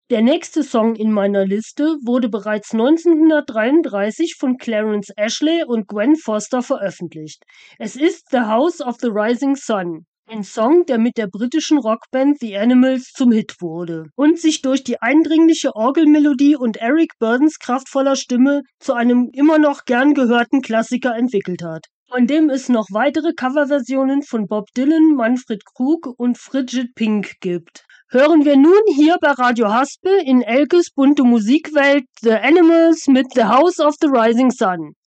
Der nächste Song in meiner Liste wurde bereits 1933 von Clarence Ashley und Gwen Foster veröffentlicht. Es ist The House of the Rising Sun, ein Song, der mit der britischen Rockband The Animals zum Hit wurde und sich durch die eindringliche Orgelmelodie und Eric Burdons kraftvoller Stimme zu einem immer noch gern gehörten Klassiker entwickelt hat, von dem es noch weitere Coverversionen von Bob Dylan, Manfred Krug und Frigid Pink gibt. Hören wir nun hier bei Radio Haspel in Elkes bunte Musikwelt The Animals mit The House of the Rising Sun.